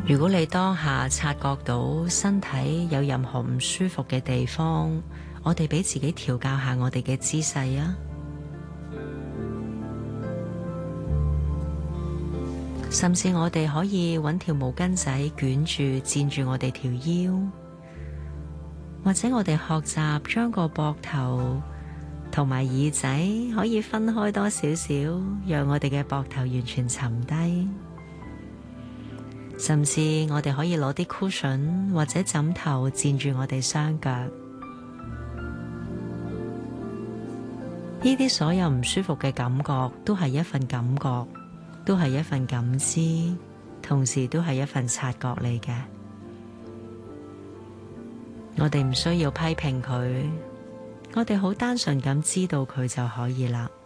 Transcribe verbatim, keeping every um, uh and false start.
如果你當下察覺到身體有任何唔舒服嘅地方，我哋俾自己調教下我哋嘅姿勢啊。甚至我哋可以揾條毛巾仔捲住墊住我哋條腰，或者我哋學習將個膊頭同埋耳仔可以分開多少少，讓我哋嘅膊頭完全沉低。甚至我哋可以攞啲 cushion 或者枕頭墊住我哋雙腳。呢啲所有唔舒服嘅感覺都係一份感覺，都係一份感知，同時都係一份察覺嚟嘅。我哋唔需要批評佢，我哋好單純咁知道佢就可以啦。